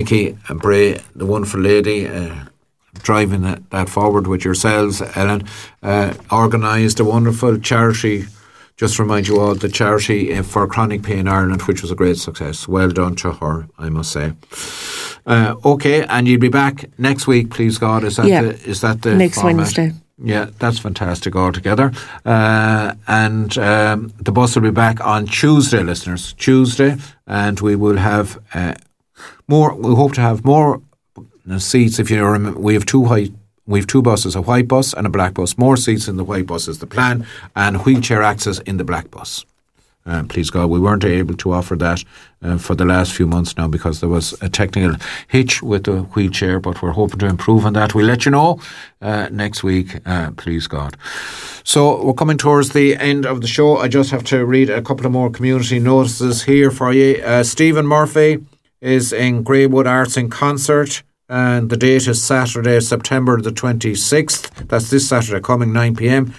Nikki Bray, the wonderful lady, driving that forward with yourselves, Ellen, organised a wonderful charity. Just to remind you all, the charity for Chronic Pain Ireland, which was a great success. Well done to her, I must say. Okay, and you'll be back next week, please God. Is that the next format? Wednesday? Yeah, that's fantastic altogether. And the bus will be back on Tuesday, listeners. Tuesday, and we will have more. We hope to have more seats. If you remember, we have two buses, a white bus and a black bus. More seats in the white bus is the plan, and wheelchair access in the black bus. Please God, we weren't able to offer that for the last few months now because there was a technical hitch with the wheelchair, but we're hoping to improve on that. We'll let you know next week, please God. So we're coming towards the end of the show. I just have to read a couple of more community notices here for you. Stephen Murphy is in Greywood Arts in Concert, and the date is Saturday, September the 26th. That's this Saturday coming, 9 p.m,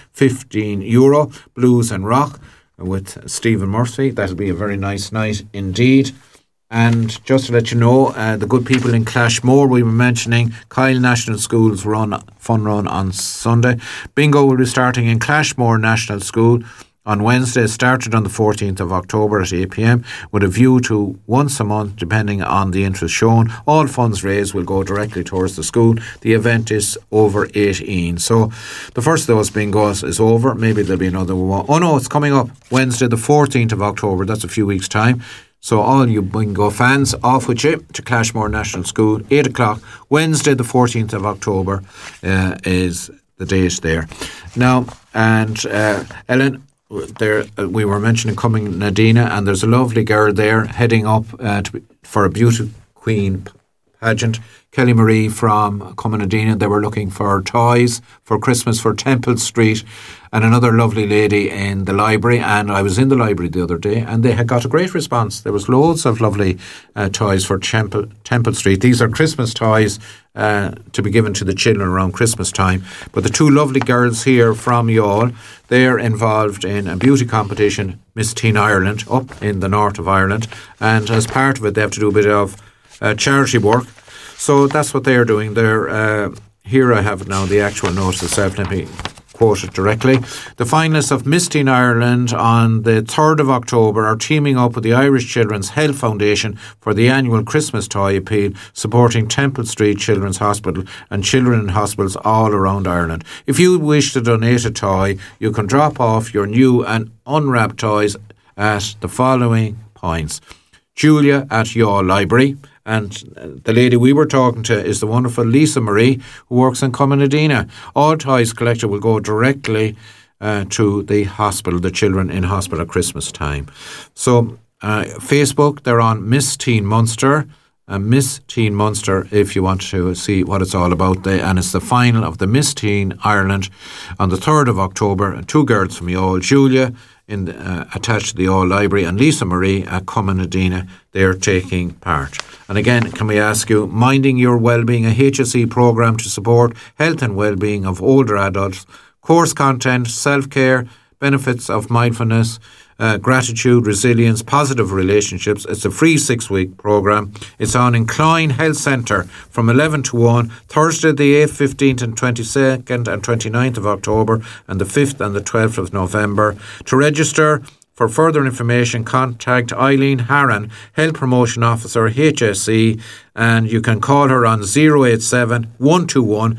€15, blues and rock with Stephen Murphy. That'll be a very nice night indeed. And just to let you know, the good people in Clashmore, we were mentioning Kyle National School's fun run on Sunday. Bingo will be starting in Clashmore National School on Wednesday. It started on the 14th of October at 8 p.m. with a view to once a month, depending on the interest shown. All funds raised will go directly towards the school. The event is over 18. So the first of those bingos is over. Maybe there'll be another one. Oh no, it's coming up Wednesday the 14th of October. That's a few weeks' time. So all you bingo fans, off with you to Clashmore National School, 8 o'clock, Wednesday the 14th of October is the date there. Now, and Ellen, there we were mentioning Coming Nadina, and there's a lovely girl there heading up for a Beauty Queen pageant. Kelly Marie from Coming Nadina. They were looking for toys for Christmas for Temple Street, and another lovely lady in the library. And I was in the library the other day, and they had got a great response. There was loads of lovely toys for Temple Street. These are Christmas toys to be given to the children around Christmas time. But the two lovely girls here from Youghal, they're involved in a beauty competition, Miss Teen Ireland, up in the north of Ireland. And as part of it, they have to do a bit of charity work. So that's what they're doing. They're here I have now the actual notice itself. Let me quote it directly. The finalists of Miss Teen Ireland on the 3rd of October are teaming up with the Irish Children's Health Foundation for the annual Christmas Toy Appeal, supporting Temple Street Children's Hospital and children in hospitals all around Ireland. If you wish to donate a toy, you can drop off your new and unwrapped toys at the following points. Julia at Youghal Library. And the lady we were talking to is the wonderful Lisa Marie, who works in Coming Nadina. All toys collected will go directly to the hospital, the children in hospital at Christmas time. So Facebook, they're on Miss Teen Munster. Miss Teen Munster, if you want to see what it's all about. And it's the final of the Miss Teen Ireland on the 3rd of October. Two girls from Youghal, Julia attached to the Youghal Library, and Lisa Marie at Coming Nadina, they're taking part. And again, can we ask you, Minding Your Wellbeing, a HSE programme to support health and wellbeing of older adults, course content, self-care, benefits of mindfulness, gratitude, resilience, positive relationships. It's a free 6-week programme. It's on Incline Health Centre from 11 to 1, Thursday the 8th, 15th and 22nd and 29th of October, and the 5th and the 12th of November. To register, for further information, contact Eileen Harron, Health Promotion Officer, HSE, and you can call her on 087 121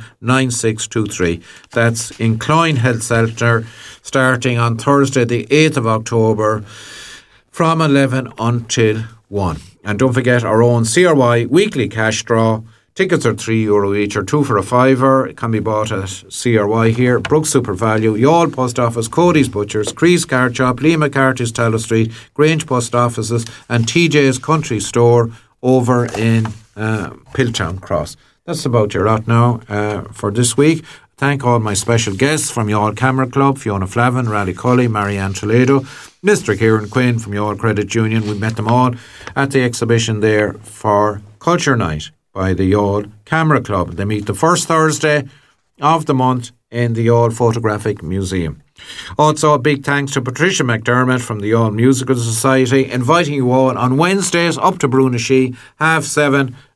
9623. That's Incline Health Centre, starting on Thursday the 8th of October from 11 until 1. And don't forget our own CRY weekly cash draw. Tickets are €3 each, or 2 for a fiver. It can be bought at CRY here, Brooks Super Value, Youghal Post Office, Cody's Butchers, Crease Card Shop, Liam McCarthy's Tallow Street, Grange Post Offices, and TJ's Country Store over in Piltown Cross. That's about your lot now for this week. Thank all my special guests from Youghal Camera Club, Fiona Flavin, Raleigh Cully, Marianne Toledo, Mr. Kieran Quinn from Youghal Credit Union. We met them all at the exhibition there for Culture Night by the Youghal Camera Club. They meet the first Thursday of the month in the Youghal Photographic Museum. Also, a big thanks to Patricia McDermott from the Youghal Musical Society, inviting you all on Wednesdays up to Brunashe, 7:30,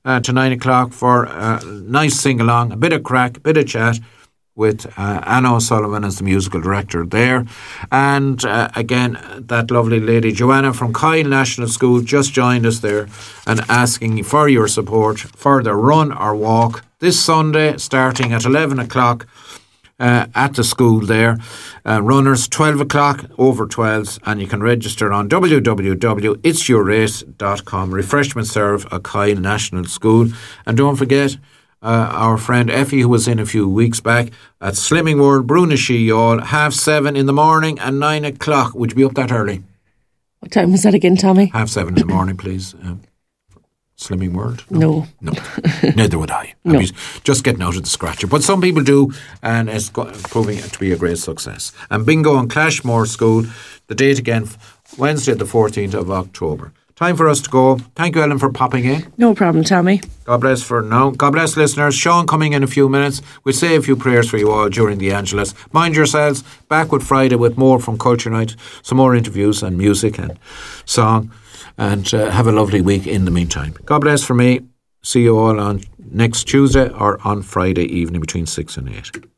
to 9 o'clock for a nice sing-along, a bit of crack, a bit of chat with Anna O'Sullivan as the musical director there. And again, that lovely lady Joanna from Kyle National School just joined us there and asking for your support for the run or walk this Sunday starting at 11 o'clock at the school there. Runners 12 o'clock over 12s, and you can register on www.itsyourrace.com. Refreshment serve at Kyle National School. And don't forget, our friend Effie, who was in a few weeks back at Slimming World, Brunashy, y'all, 7:30 in the morning and 9 o'clock. Would you be up that early? What time was that again, Tommy? 7:30 in the morning, please. Slimming World? No. Neither would I. No. I'd be just getting out of the scratcher. But some people do, and it's proving to be a great success. And bingo and Clashmore School, the date again, Wednesday the 14th of October. Time for us to go. Thank you, Ellen, for popping in. No problem, Tommy. God bless for now. God bless, listeners. Sean coming in a few minutes. We'll say a few prayers for you all during the Angelus. Mind yourselves. Back with Friday with more from Culture Night. Some more interviews and music and song. And have a lovely week in the meantime. God bless for me. See you all on next Tuesday or on Friday evening between 6 and 8.